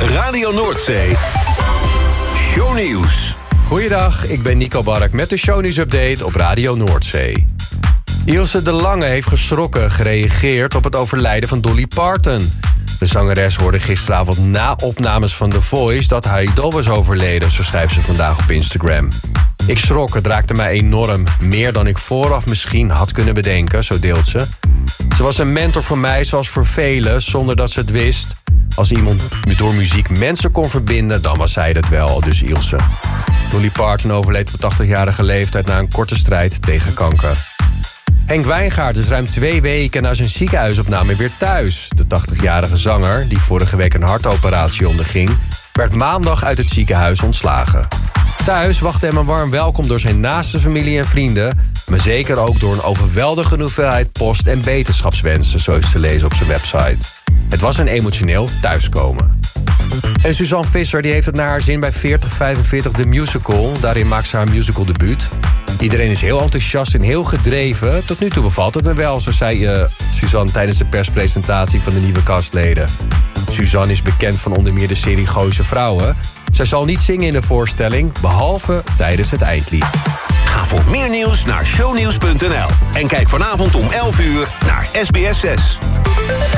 Radio Noordzee. Shownieuws. Goeiedag, ik ben Nico Bark met de Shownieuws-update op Radio Noordzee. Ilse de Lange heeft geschrokken gereageerd op het overlijden van Dolly Parton. De zangeres hoorde gisteravond na opnames van The Voice dat haar idool was overleden, zo schrijft ze vandaag op Instagram. Ik schrok, het raakte mij enorm. Meer dan ik vooraf misschien had kunnen bedenken, zo deelt ze. Ze was een mentor voor mij, zoals voor velen, zonder dat ze het wist. Als iemand door muziek mensen kon verbinden, dan was zij dat wel, dus Ilse. Dolly Parton overleed op 80-jarige leeftijd na een korte strijd tegen kanker. Henk Wijngaard is ruim 2 weken na zijn ziekenhuisopname weer thuis. De 80-jarige zanger, die vorige week een hartoperatie onderging, werd maandag uit het ziekenhuis ontslagen. Thuis wachtte hem een warm welkom door zijn naaste familie en vrienden, maar zeker ook door een overweldigende hoeveelheid post- en beterschapswensen, zo is te lezen op zijn website. Het was een emotioneel thuiskomen. En Suzanne Visser die heeft het naar haar zin bij 4045 The Musical. Daarin maakt ze haar musicaldebuut. Iedereen is heel enthousiast en heel gedreven. Tot nu toe bevalt het me wel, zo zei Suzanne tijdens de perspresentatie van de nieuwe castleden. Suzanne is bekend van onder meer de serie Gooise Vrouwen. Zij zal niet zingen in de voorstelling, behalve tijdens het eindlied. Ga voor meer nieuws naar shownieuws.nl. En kijk vanavond om 11 uur naar SBS 6.